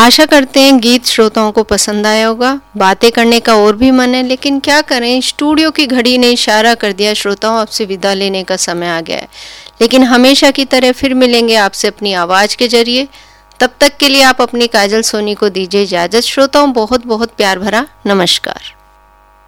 आशा करते हैं गीत श्रोताओं को पसंद आया होगा। बातें करने का और भी मन है, लेकिन क्या करें, स्टूडियो की घड़ी ने इशारा कर दिया, श्रोताओं आपसे विदा लेने का समय आ गया है। लेकिन हमेशा की तरह फिर मिलेंगे आपसे अपनी आवाज़ के जरिए। तब तक के लिए आप अपनी काजल सोनी को दीजिए इजाज़त। श्रोताओं बहुत बहुत प्यार भरा नमस्कार।